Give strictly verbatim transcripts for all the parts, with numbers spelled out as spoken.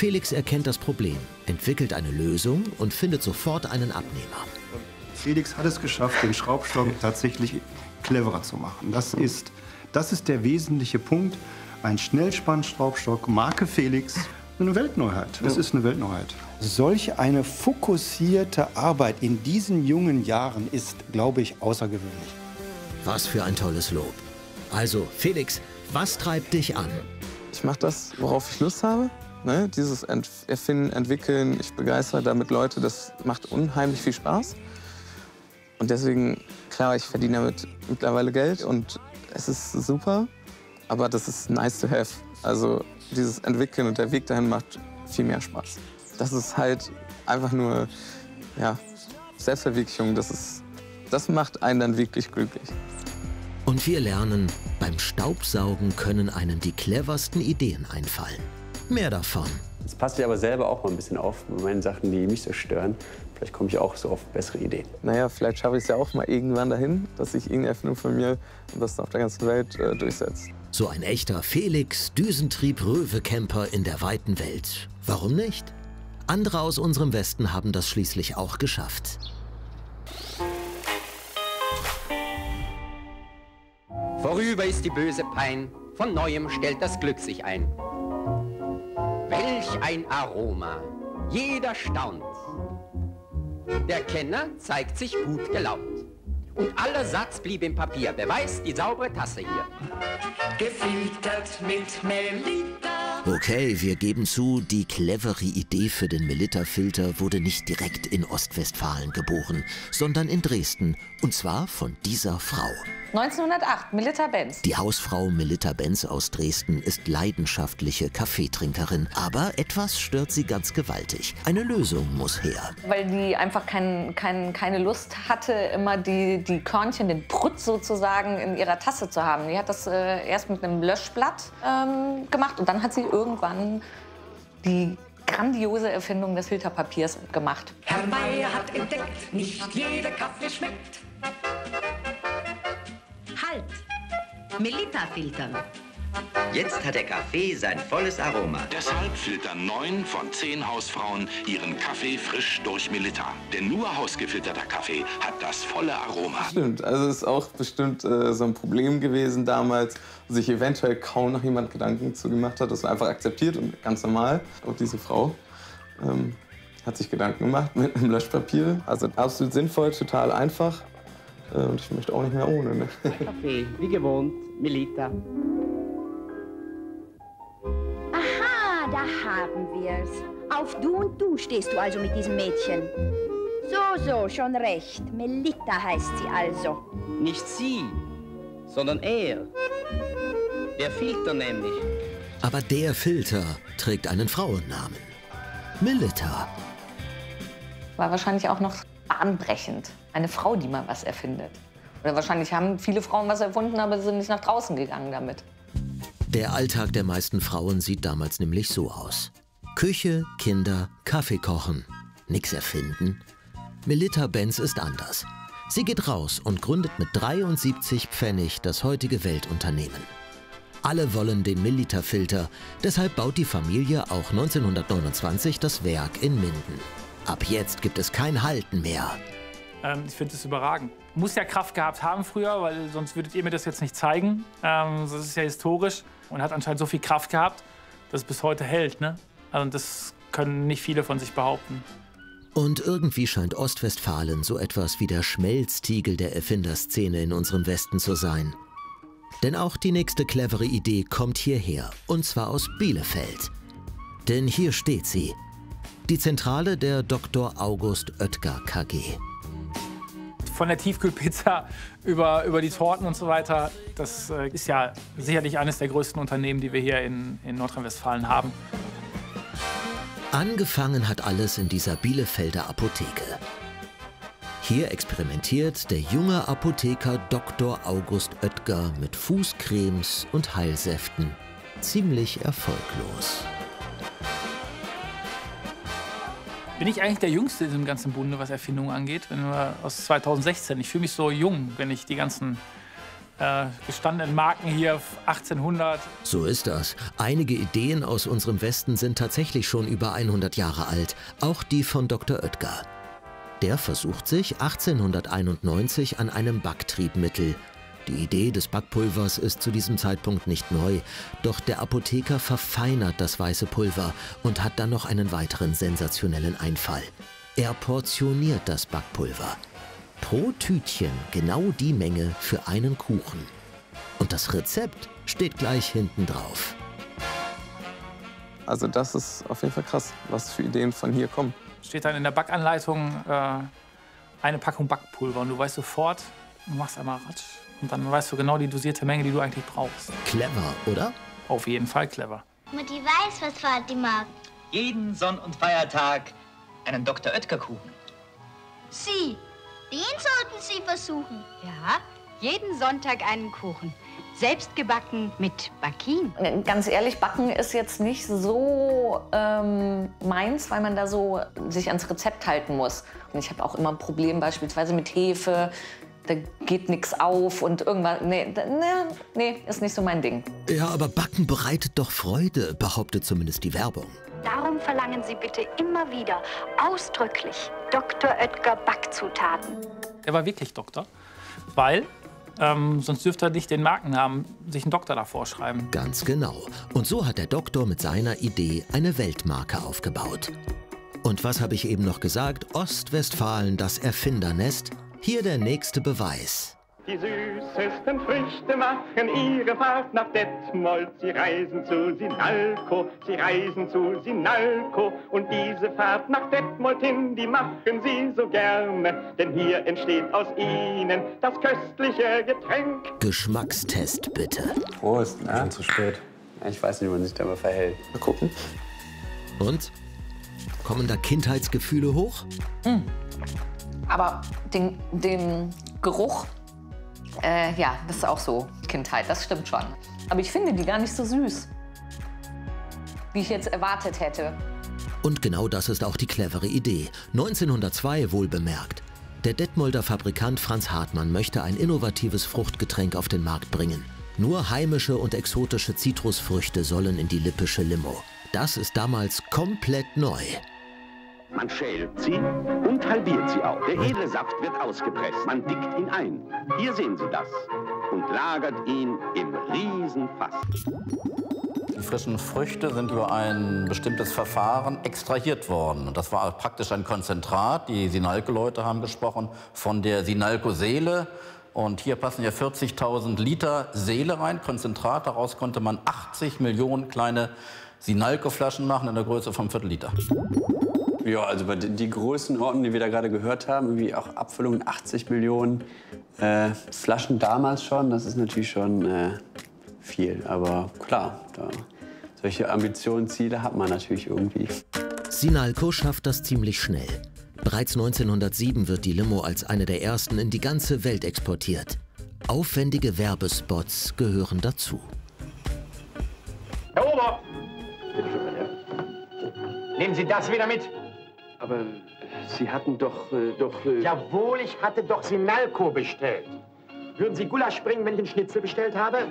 Felix erkennt das Problem, entwickelt eine Lösung und findet sofort einen Abnehmer. Felix hat es geschafft, den Schraubstock tatsächlich cleverer zu machen. Das ist, das ist der wesentliche Punkt. Ein Schnellspannschraubstock, Marke Felix, eine Weltneuheit. Das ist eine Weltneuheit. Solch eine fokussierte Arbeit in diesen jungen Jahren ist, glaube ich, außergewöhnlich. Was für ein tolles Lob. Also, Felix, was treibt dich an? Ich mache das, worauf ich Lust habe. Ne? Dieses Ent Erfinden, Entwickeln, ich begeistere damit Leute, das macht unheimlich viel Spaß. Und deswegen, klar, ich verdiene damit mittlerweile Geld und es ist super, aber das ist nice to have. Also dieses Entwickeln und der Weg dahin macht viel mehr Spaß. Das ist halt einfach nur, ja, Selbstverwirklichung, das, ist, das macht einen dann wirklich glücklich. Und wir lernen, beim Staubsaugen können einem die cleversten Ideen einfallen. Mehr davon. Jetzt passe ich aber selber auch mal ein bisschen auf bei meinen Sachen, die mich so stören. Vielleicht komme ich auch so auf bessere Ideen. Naja, vielleicht schaffe ich es ja auch mal irgendwann dahin, dass sich irgendeine Erfindung von mir am besten auf der ganzen Welt äh, durchsetzt. So ein echter Felix Düsentrieb-Röwe-Camper in der weiten Welt. Warum nicht? Andere aus unserem Westen haben das schließlich auch geschafft. Vorüber ist die böse Pein, von Neuem stellt das Glück sich ein. Welch ein Aroma, jeder staunt. Der Kenner zeigt sich gut gelaunt. Und aller Satz blieb im Papier, Beweis die saubere Tasse hier. Gefiltert mit Melita. Okay, wir geben zu, die clevere Idee für den Melitta-Filter wurde nicht direkt in Ostwestfalen geboren, sondern in Dresden. Und zwar von dieser Frau. neunzehnhundertacht, Melitta Benz. Die Hausfrau Melitta Benz aus Dresden ist leidenschaftliche Kaffeetrinkerin. Aber etwas stört sie ganz gewaltig. Eine Lösung muss her. Weil die einfach kein, kein, keine Lust hatte, immer die, die Körnchen, den Prutz sozusagen in ihrer Tasse zu haben. Die hat das äh, erst mit einem Löschblatt ähm, gemacht und dann hat sie irgendwann die grandiose Erfindung des Filterpapiers gemacht. Herr Meier hat entdeckt, nicht jeder Kaffee schmeckt. Halt! Melitta filtern. Jetzt hat der Kaffee sein volles Aroma. Deshalb filtern neun von zehn Hausfrauen ihren Kaffee frisch durch Melitta. Denn nur hausgefilterter Kaffee hat das volle Aroma. Stimmt, also es ist auch bestimmt äh, so ein Problem gewesen damals, wo sich eventuell kaum noch jemand Gedanken zu gemacht hat. Das war einfach akzeptiert und ganz normal. Und diese Frau ähm, hat sich Gedanken gemacht mit einem Löschpapier. Also absolut sinnvoll, total einfach. Äh, und ich möchte auch nicht mehr ohne. Ne? Kaffee, wie gewohnt, Melitta. Da haben wir's. Auf Du und Du stehst du also mit diesem Mädchen. So, so, schon recht. Melitta heißt sie also. Nicht sie, sondern er. Der Filter nämlich. Aber der Filter trägt einen Frauennamen. Melitta. War wahrscheinlich auch noch bahnbrechend. Eine Frau, die mal was erfindet. Oder wahrscheinlich haben viele Frauen was erfunden, aber sind nicht nach draußen gegangen damit. Der Alltag der meisten Frauen sieht damals nämlich so aus. Küche, Kinder, Kaffee kochen. Nix erfinden. Melitta Benz ist anders. Sie geht raus und gründet mit dreiundsiebzig Pfennig das heutige Weltunternehmen. Alle wollen den Melitta-Filter, deshalb baut die Familie auch neunzehnhundertneunundzwanzig das Werk in Minden. Ab jetzt gibt es kein Halten mehr. Ähm, ich finde es überragend. Muss ja Kraft gehabt haben früher, weil sonst würdet ihr mir das jetzt nicht zeigen. Ähm, das ist ja historisch und hat anscheinend so viel Kraft gehabt, dass es bis heute hält. Ne? Also das können nicht viele von sich behaupten. Und irgendwie scheint Ostwestfalen so etwas wie der Schmelztiegel der Erfinderszene in unserem Westen zu sein. Denn auch die nächste clevere Idee kommt hierher, und zwar aus Bielefeld. Denn hier steht sie, die Zentrale der Doktor August Oetker K G. Von der Tiefkühlpizza über, über die Torten und so weiter, das äh, ist ja sicherlich eines der größten Unternehmen, die wir hier in, in Nordrhein-Westfalen haben. Angefangen hat alles in dieser Bielefelder Apotheke. Hier experimentiert der junge Apotheker Doktor August Oetker mit Fußcremes und Heilsäften. Ziemlich erfolglos. Bin ich eigentlich der Jüngste in diesem ganzen Bunde, was Erfindungen angeht? Wenn wir aus zweitausendsechzehn. Ich fühle mich so jung, wenn ich die ganzen äh, gestandenen Marken hier achtzehnhundert. So ist das. Einige Ideen aus unserem Westen sind tatsächlich schon über hundert Jahre alt. Auch die von Doktor Oetker. Der versucht sich achtzehnhunderteinundneunzig an einem Backtriebmittel. Die Idee des Backpulvers ist zu diesem Zeitpunkt nicht neu, doch der Apotheker verfeinert das weiße Pulver und hat dann noch einen weiteren sensationellen Einfall. Er portioniert das Backpulver. Pro Tütchen genau die Menge für einen Kuchen. Und das Rezept steht gleich hinten drauf. Also das ist auf jeden Fall krass, was für Ideen von hier kommen. Steht dann in der Backanleitung äh, eine Packung Backpulver und du weißt sofort, du machst einmal ratsch und dann weißt du genau die dosierte Menge, die du eigentlich brauchst. Clever, oder? Auf jeden Fall clever. Mutti weiß, was Vati mag. Jeden Sonn- und Feiertag einen Doktor Oetker-Kuchen. Sie, den sollten Sie versuchen. Ja, jeden Sonntag einen Kuchen. Selbst gebacken mit Bakin. Ganz ehrlich, Backen ist jetzt nicht so ähm, meins, weil man da so sich ans Rezept halten muss. Und ich habe auch immer ein Problem beispielsweise mit Hefe. Da geht nichts auf und irgendwas. Nee, nee, nee, ist nicht so mein Ding. Ja, aber Backen bereitet doch Freude, behauptet zumindest die Werbung. Darum verlangen Sie bitte immer wieder ausdrücklich Doktor Oetker Backzutaten. Er war wirklich Doktor, weil ähm, sonst dürfte er nicht den Markennamen sich einen Doktor davor schreiben. Ganz genau. Und so hat der Doktor mit seiner Idee eine Weltmarke aufgebaut. Und was habe ich eben noch gesagt? Ostwestfalen, das Erfindernest? Hier der nächste Beweis. Die süßesten Früchte machen ihre Fahrt nach Detmold. Sie reisen zu Sinalco, sie reisen zu Sinalco. Und diese Fahrt nach Detmold hin, die machen sie so gerne. Denn hier entsteht aus ihnen das köstliche Getränk. Geschmackstest bitte. Prost, ne? Schon zu spät. Ich weiß nicht, wie man sich dabei verhält. Mal gucken. Und? Kommen da Kindheitsgefühle hoch? Mhm. Aber den, den Geruch, äh, ja, das ist auch so Kindheit, das stimmt schon. Aber ich finde die gar nicht so süß, wie ich jetzt erwartet hätte. Und genau das ist auch die clevere Idee. neunzehnhundertzwei wohlbemerkt. Der Detmolder Fabrikant Franz Hartmann möchte ein innovatives Fruchtgetränk auf den Markt bringen. Nur heimische und exotische Zitrusfrüchte sollen in die Lippische Limo. Das ist damals komplett neu. Man schält sie und halbiert sie auch. Der edle Saft wird ausgepresst. Man dickt ihn ein. Hier sehen Sie das. Und lagert ihn im Riesenfass. Die frischen Früchte sind über ein bestimmtes Verfahren extrahiert worden. Und das war praktisch ein Konzentrat. Die Sinalco-Leute haben gesprochen von der Sinalco-Seele. Und hier passen ja vierzigtausend Liter Seele rein, Konzentrat. Daraus konnte man achtzig Millionen kleine Sinalco-Flaschen machen in der Größe von Viertel-Liter. Ja, also bei die Größenordnungen, die wir da gerade gehört haben, irgendwie auch Abfüllungen achtzig Millionen äh, Flaschen damals schon, das ist natürlich schon äh, viel. Aber klar, da, solche Ambitionen, Ziele hat man natürlich irgendwie. Sinalco schafft das ziemlich schnell. Bereits neunzehnhundertsieben wird die Limo als eine der ersten in die ganze Welt exportiert. Aufwendige Werbespots gehören dazu. Herr Ober! Nehmen Sie das wieder mit. Aber Sie hatten doch... Äh, doch äh Jawohl, ich hatte doch Sinalco bestellt. Würden Sie Gulasch bringen, wenn ich den Schnitzel bestellt habe?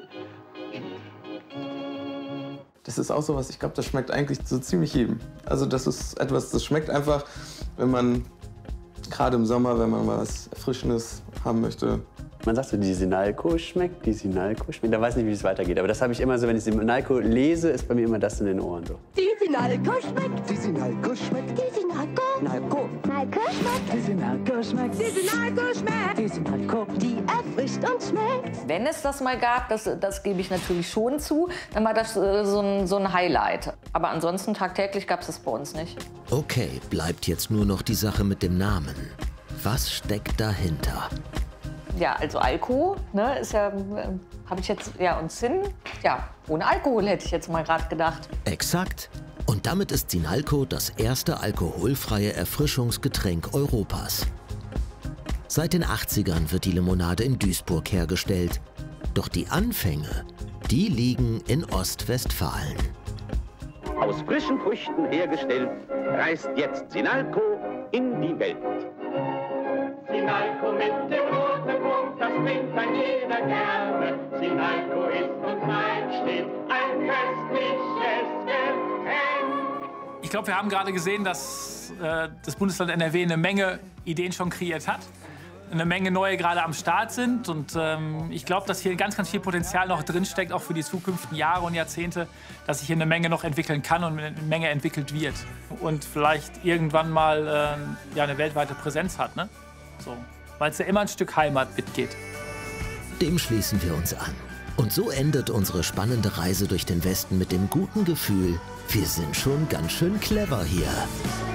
Das ist auch so was, ich glaube, das schmeckt eigentlich so ziemlich jedem. Also das ist etwas, das schmeckt einfach, wenn man, gerade im Sommer, wenn man was Erfrischendes haben möchte. Man sagt so, die Sinalco schmeckt, die Sinalco schmeckt. Da weiß nicht, wie es weitergeht. Aber das habe ich immer so, wenn ich Sinalco lese, ist bei mir immer das in den Ohren so. Die Sinalco schmeckt. Die Sinalco schmeckt. Die Sinalco. Sinalco. Sinalco schmeckt. Die Sinalco schmeckt. Die Sinalco schmeckt. Die Sinalco. Die erfrischt und schmeckt. Wenn es das mal gab, das, das gebe ich natürlich schon zu, dann war das äh, so, ein, so ein Highlight. Aber ansonsten tagtäglich gab es das bei uns nicht. Okay, bleibt jetzt nur noch die Sache mit dem Namen. Was steckt dahinter? Ja, also Alko, ne, ist ja, äh, habe ich jetzt, ja, und Zinn, ja, ohne Alkohol hätte ich jetzt mal gerade gedacht. Exakt. Und damit ist Sinalco das erste alkoholfreie Erfrischungsgetränk Europas. Seit den achtzigern wird die Limonade in Duisburg hergestellt. Doch die Anfänge, die liegen in Ostwestfalen. Aus frischen Früchten hergestellt, reist jetzt Sinalco in die Welt. Sinalco mit dem roten Punkt, das trinkt ein jeder gerne. Sinalco ist und bleibt stets ein köstliches Getränk. Ich glaube, wir haben gerade gesehen, dass äh, das Bundesland N R W eine Menge Ideen schon kreiert hat. Eine Menge neue gerade am Start sind. Und ähm, ich glaube, dass hier ganz, ganz viel Potenzial noch drinsteckt, auch für die zukünftigen Jahre und Jahrzehnte, dass sich hier eine Menge noch entwickeln kann und eine Menge entwickelt wird. Und vielleicht irgendwann mal äh, ja, eine weltweite Präsenz hat, ne? So. Weil es ja immer ein Stück Heimat mitgeht. Dem schließen wir uns an. Und so endet unsere spannende Reise durch den Westen mit dem guten Gefühl, wir sind schon ganz schön clever hier.